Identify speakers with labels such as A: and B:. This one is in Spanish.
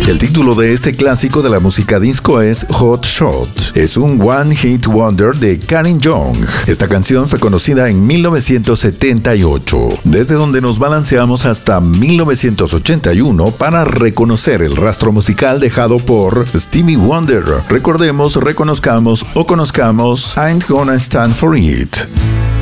A: El título de este clásico de la música disco es Hot Shot. Es un One Hit Wonder de Karen Young. Esta canción fue conocida en 1978, desde donde nos balanceamos hasta 1981 para reconocer el rastro musical dejado por Stevie Wonder. Recordemos, reconozcamos o conozcamos Ain't Gonna Stand For It.